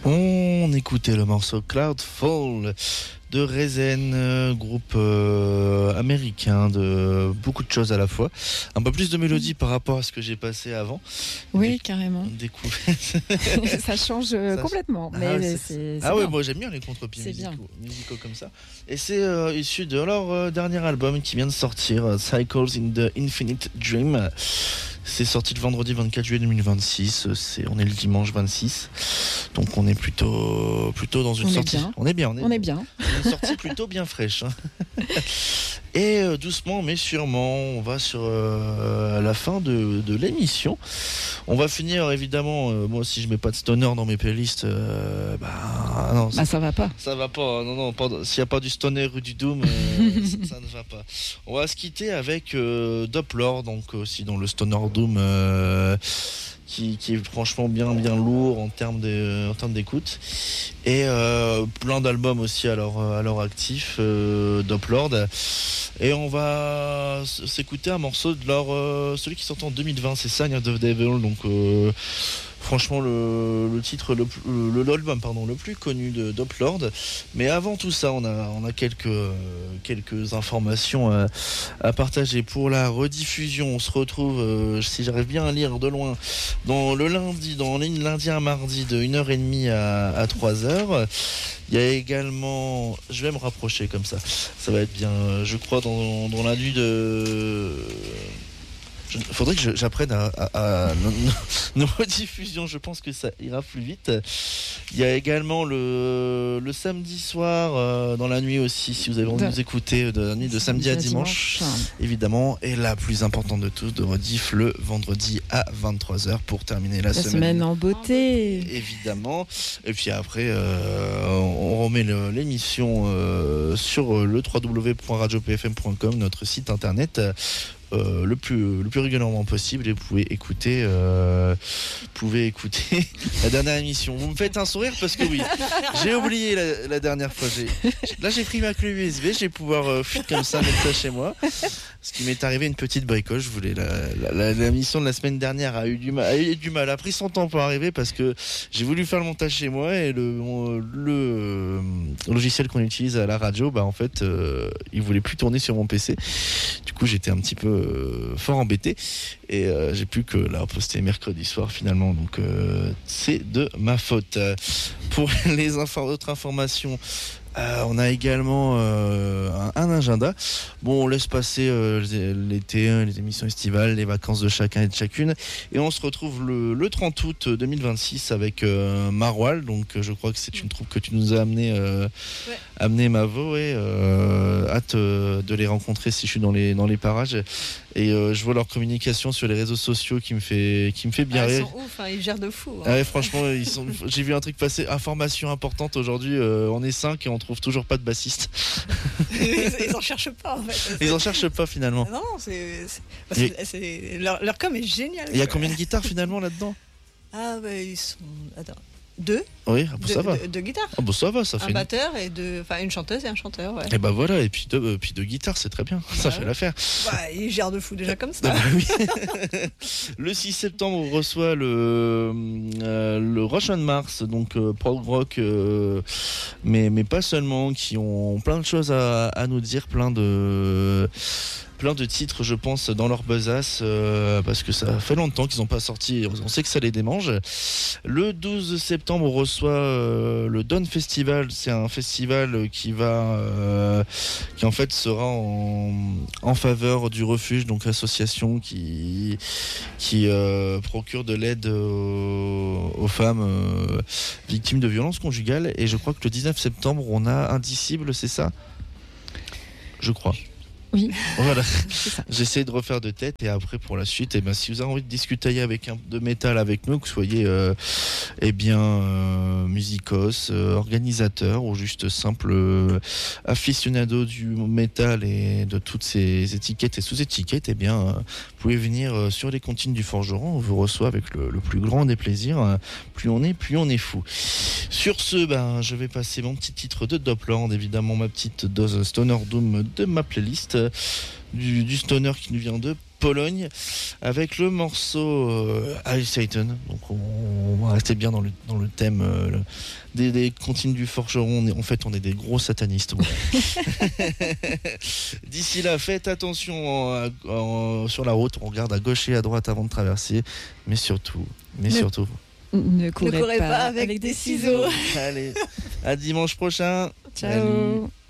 On écoutait le morceau Cloudfall de Rezen, groupe américain de beaucoup de choses à la fois. Un peu plus de mélodie par rapport à ce que j'ai passé avant. Oui, carrément. Découverte. Ça change complètement. C'est ouais, moi j'aime bien les contre-pieds musicaux comme ça. Et c'est issu de leur dernier album qui vient de sortir, Cycles in the Infinite Dream. C'est sorti le vendredi 24 juillet 2026. On est le dimanche 26. Donc on est plutôt dans une sortie. On est bien. Une sortie plutôt bien fraîche. Et doucement mais sûrement, on va sur la fin de l'émission. On va finir évidemment. Moi, si je mets pas de stoner dans mes playlists, non. Ça va pas. Ça va pas. Non. S'il y a pas du stoner ou du doom, ça ne va pas. On va se quitter avec Doppler, donc aussi dans le stoner doom. Qui est franchement bien lourd en termes d'écoute, et plein d'albums aussi à leur actif, Doplord. Et on va s'écouter un morceau de leur celui qui sort en 2020, c'est Sign of the Devil. Donc franchement le titre l'album le plus connu de Doplord. Mais avant tout ça, on a quelques informations à partager pour la rediffusion. On se retrouve, si j'arrive bien à lire de loin, dans lundi à mardi de 1h30 à 3h. Il y a également, je vais me rapprocher comme ça va être bien, je crois, dans la nuit de... Faudrait que j'apprenne à nos rediffusions. Je pense que ça ira plus vite. Il y a également le samedi soir, dans la nuit aussi, si vous avez envie de nous écouter, de la nuit de samedi à dimanche, évidemment. Et la plus importante de tous, de rediff le vendredi à 23h pour terminer la semaine en beauté. Évidemment. Et puis après, on remet l'émission sur le www.radiopfm.com, notre site internet. Le plus régulièrement possible, et vous pouvez écouter la dernière émission. Vous me faites un sourire parce que oui, j'ai oublié la dernière fois. Là j'ai pris ma clé USB, je vais pouvoir comme ça mettre ça chez moi. Ce qui m'est arrivé, une petite bricole. Je voulais la mission de la semaine dernière a eu du mal, a pris son temps pour arriver parce que j'ai voulu faire le montage chez moi, et le logiciel qu'on utilise à la radio, en fait, il voulait plus tourner sur mon PC. Du coup, j'étais un petit peu fort embêté, et j'ai pu que la poster mercredi soir finalement. Donc c'est de ma faute. Pour les autres informations, on a également un agenda. Bon, on laisse passer l'été, les émissions estivales, les vacances de chacun et de chacune, et on se retrouve le 30 août 2026 avec Marwal. Donc je crois que c'est une troupe que tu nous as amené Mavo, et hâte de les rencontrer si je suis dans les parages. Et je vois leur communication sur les réseaux sociaux qui me fait bien rire. Ils sont ouf, ils gèrent de fou. Ouais, franchement, j'ai vu un truc passer, information importante aujourd'hui, on est 5 et on trouve toujours pas de bassiste. Ils en cherchent pas, en fait. Ils en cherchent pas finalement. Non, leur com est génial. Il y a combien de guitares finalement là-dedans? Ils sont... Attends. 2. Oui, ça va. Deux guitares. Ça va, ça fait. Un batteur et une chanteuse et un chanteur, ouais. Et voilà, et puis deux guitares, c'est très bien. Ça fait l'affaire. Ils gèrent de fou déjà comme ça. Oui. Le 6 septembre, on reçoit le Rush on Mars, donc prog rock, mais pas seulement, qui ont plein de choses à nous dire, plein de titres, je pense, dans leur besace, parce que ça fait longtemps qu'ils n'ont pas sorti, on sait que ça les démange. Le 12 septembre, on reçoit le Dawn Festival. C'est un festival qui en fait sera en faveur du refuge, donc association qui procure de l'aide aux femmes victimes de violences conjugales. Et je crois que le 19 septembre, on a Indicible, c'est ça ? Je crois. Oui. Voilà. J'essaie de refaire de tête, et après pour la suite, si vous avez envie de discuter avec de métal avec nous, que vous soyez musicos, organisateur, ou juste simple aficionado du métal et de toutes ces étiquettes et sous-étiquettes, vous pouvez venir sur les comptines du Forgeron. On vous reçoit avec le plus grand des plaisirs. Plus on est fou. Sur ce, je vais passer mon petit titre de Doppler, évidemment ma petite dose Stoner Doom de ma playlist, du stoner qui nous vient de Pologne avec le morceau Hail Satan. Donc on va rester bien dans le thème des comptines du forgeron. En fait, on est des gros satanistes. D'ici là, faites attention sur la route. On regarde à gauche et à droite avant de traverser. Mais surtout, ne courez pas avec des ciseaux. Allez, à dimanche prochain. Ciao. Salut.